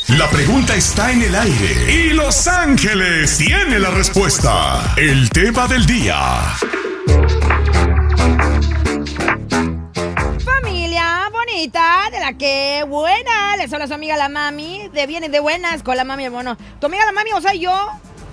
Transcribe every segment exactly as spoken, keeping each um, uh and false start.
La pregunta está en el aire y Los Ángeles tiene la respuesta. El tema del día. Familia bonita, de la que buena. Les habla su amiga la mami, de bien y de buenas con la mami, hermano. ¿Tu amiga la mami o soy yo?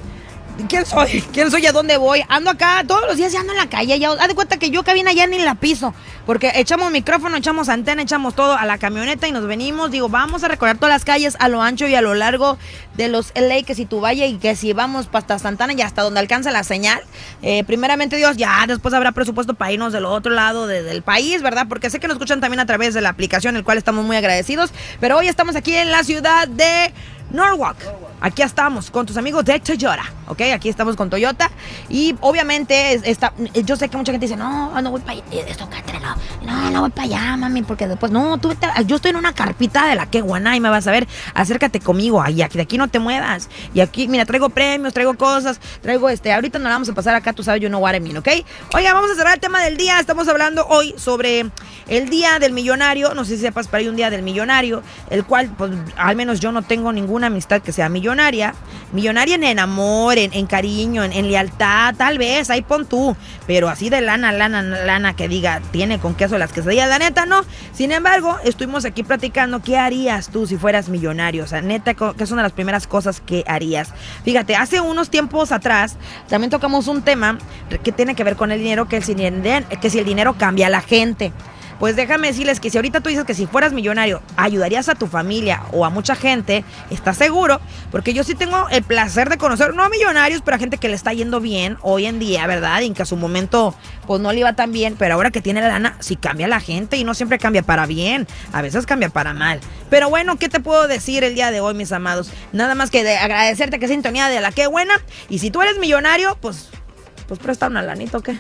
¿Quién soy? ¿Quién soy y a dónde voy? Ando acá todos los días, ya ando en la calle. Ya, haz de cuenta que yo cabina ya ni la piso. Porque echamos micrófono, echamos antena, echamos todo a la camioneta y nos venimos. Digo, vamos a recorrer todas las calles a lo ancho y a lo largo de los L A, que si tu valle y que si vamos hasta Santana y hasta donde alcanza la señal. Eh, primeramente Dios, ya después habrá presupuesto para irnos del otro lado de, del país, ¿verdad? Porque sé que nos escuchan también a través de la aplicación, el cual estamos muy agradecidos. Pero hoy estamos aquí en la ciudad de Norwalk. Aquí estamos con tus amigos de Toyota, ¿ok? Aquí estamos con Toyota y obviamente está, yo sé que mucha gente dice, no, no voy para allá, esto, no, no, no voy para allá, mami, porque después, no, tú vete, yo estoy en una carpita de la que guana y me vas a ver, acércate conmigo, ahí, aquí, de aquí no te muevas, y aquí, mira, traigo premios, traigo cosas, traigo este, ahorita nos la vamos a pasar acá, tú sabes, you know what I mean, ¿ok? Oiga, vamos a cerrar el tema del día, estamos hablando hoy sobre el Día del Millonario, no sé si sepas, pero hay un Día del Millonario, el cual, pues, al menos yo no tengo ninguna amistad que sea millonaria, millonaria en, en amor, en, en cariño, en, en lealtad, tal vez, ahí pon tú, pero así de lana, lana, lana que diga, tiene con queso las quesadillas, la neta, no. Sin embargo, estuvimos aquí platicando, ¿qué harías tú si fueras millonario? O sea, neta, que es una de las primeras cosas que harías. Fíjate, hace unos tiempos atrás, también tocamos un tema que tiene que ver con el dinero, que, el, que si el dinero cambia a la gente. Pues déjame decirles que si ahorita tú dices que si fueras millonario ayudarías a tu familia o a mucha gente, ¿estás seguro? Porque yo sí tengo el placer de conocer, no a millonarios, pero a gente que le está yendo bien hoy en día, ¿verdad? Y que a su momento pues no le iba tan bien, pero ahora que tiene la lana, sí cambia la gente y no siempre cambia para bien, a veces cambia para mal. Pero bueno, ¿qué te puedo decir el día de hoy, mis amados? Nada más que de agradecerte que sintonía de la que buena. Y si tú eres millonario, pues, pues presta una lanita, ¿o qué?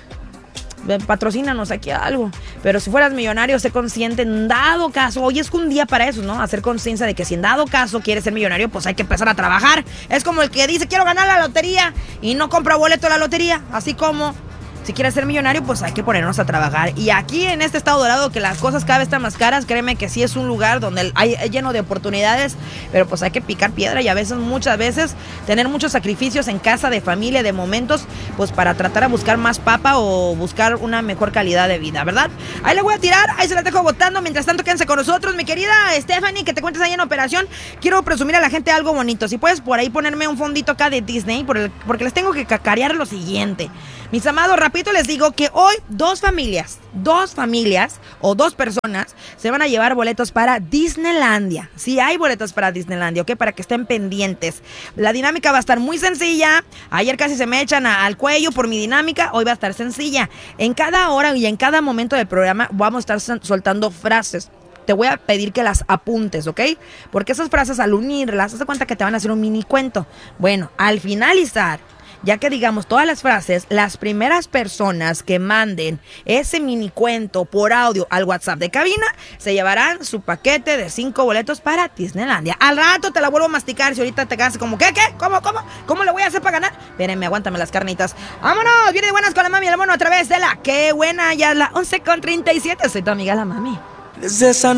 Patrocínanos aquí algo. Pero si fueras millonario, sé consciente, en dado caso, hoy es un día para eso, ¿no? Hacer conciencia de que si en dado caso quieres ser millonario, pues hay que empezar a trabajar. Es como el que dice, quiero ganar la lotería y no compra boleto de la lotería. Así como si quieres ser millonario, pues hay que ponernos a trabajar. Y aquí en este estado dorado, que las cosas cada vez están más caras, créeme que sí es un lugar donde hay lleno de oportunidades, pero pues hay que picar piedra y a veces, muchas veces, tener muchos sacrificios en casa, de familia, de momentos, pues para tratar de buscar más papa o buscar una mejor calidad de vida, ¿verdad? Ahí le voy a tirar, ahí se la dejo votando. Mientras tanto, quédense con nosotros, mi querida Stephanie, que te cuentes ahí en operación. Quiero presumir a la gente algo bonito. Si puedes por ahí ponerme un fondito acá de Disney, por el, porque les tengo que cacarear lo siguiente. Mis amados, rapidito les digo que hoy dos familias, dos familias o dos personas se van a llevar boletos para Disneylandia. Sí, hay boletos para Disneylandia, ¿ok? Para que estén pendientes. La dinámica va a estar muy sencilla. Ayer casi se me echan a, al cuello por mi dinámica. Hoy va a estar sencilla. En cada hora y en cada momento del programa vamos a estar soltando frases. Te voy a pedir que las apuntes, ¿ok? Porque esas frases, al unirlas, haz de cuenta que te van a hacer un mini cuento. Bueno, al finalizar, ya que digamos todas las frases, las primeras personas que manden ese mini cuento por audio al WhatsApp de cabina se llevarán su paquete de cinco boletos para Disneylandia. Al rato te la vuelvo a masticar si ahorita te quedas como, ¿qué, qué? ¿Cómo, cómo? ¿Cómo le voy a hacer para ganar? Espérenme, aguántame las carnitas. ¡Vámonos! Viene de buenas con la mami y el mono a través de la que buena, ya es la once con treinta y siete. Soy tu amiga la mami. Desde esa